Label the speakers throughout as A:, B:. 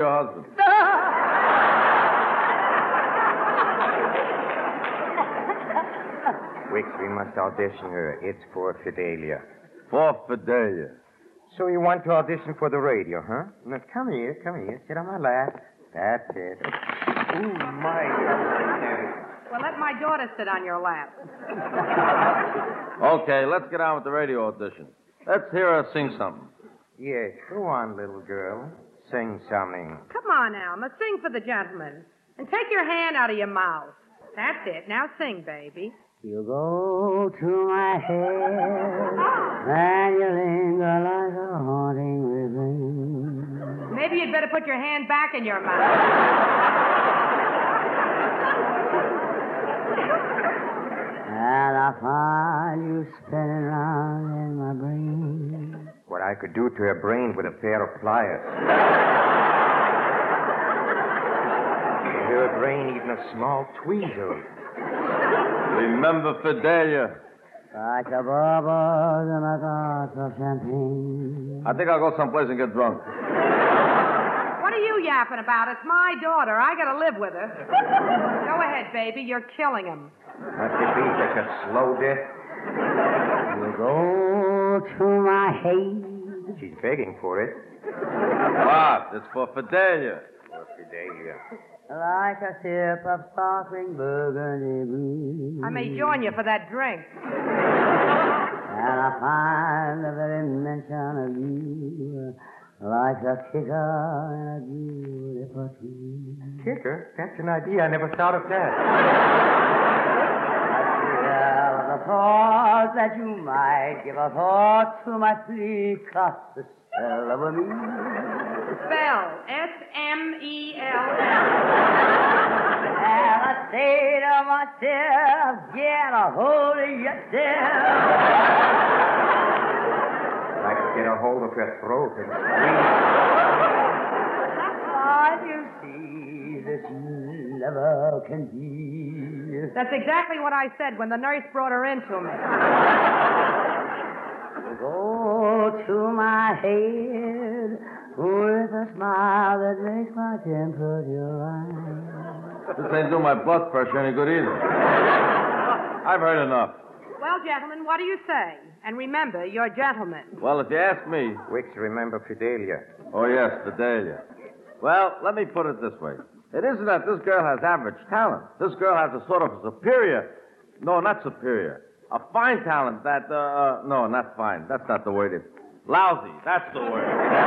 A: your husband.
B: Wicks, we must audition her. It's for Fidelia.
A: For Fidelia.
B: So you want to audition for the radio, huh? Now, come here. Sit on my lap. That's it. Ooh, my.
C: Well, let my daughter sit on your lap.
A: Okay, let's get on with the radio audition. Let's hear her sing something.
B: Yes, go on, little girl. Sing something.
C: Come on, Alma. Sing for the gentleman. And take your hand out of your mouth. That's it. Now sing, baby.
D: You go to my head, and you linger like a haunting rhythm.
C: Maybe you'd better put your hand back in your mouth.
D: And I find you spinning round in my brain.
B: What I could do to her brain with a pair of pliers. Her brain even a small tweezer.
A: Remember Fidelia.
D: Like the bubbles in a glass of champagne.
A: I think I'll go someplace and get drunk.
C: What are you yapping about? It's my daughter. I gotta live with her. Go ahead, baby. You're killing him.
B: Must it be such a slow death?
D: You go to my head.
B: She's begging for it.
A: What? It's for Fidelia.
B: For Fidelia.
D: Like a sip of sparkling burgundy brew.
C: I may join you for that drink.
D: And I find the very mention of you like a kicker in a beautiful tree.
B: Kicker? That's an idea. I never thought of that.
D: I feel the thought that you might give a thought to my plea, 'cause the spell of me.
C: Spell. S-M-E-L-L.
D: And I say to myself, get a hold of yourself.
B: I could get a hold of her throat and
D: Can't you see this never can be?
C: That's exactly what I said when the nurse brought her in to me.
D: Go to my head with a smile that makes my temperature rise.
A: This ain't doing my blood pressure any good either. I've heard enough.
C: Well, gentlemen, what do you say? And remember, you're gentlemen.
A: Well, if you ask me...
B: Wicks, remember Fidelia.
A: Oh, yes, Fidelia. Well, let me put it this way. It isn't that this girl has average talent. This girl has a sort of superior... No, not superior. A fine talent that, no, not fine. That's not the word. It's lousy. That's the word.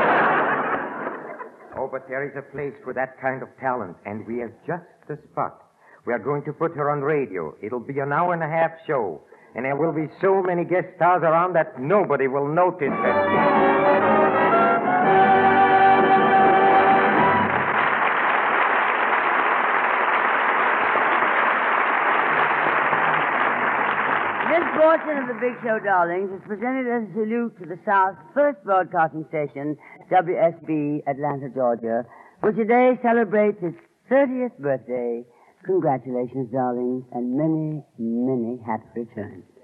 B: Oh, but there is a place for that kind of talent, and we have just the spot. We are going to put her on radio. It'll be an hour-and-a-half show, and there will be so many guest stars around that nobody will notice it.
D: This portion of the Big Show, darlings, is presented as a salute to the South's first broadcasting station, WSB, Atlanta, Georgia, which today celebrates its 30th birthday. Congratulations, darlings, and many, many happy returns.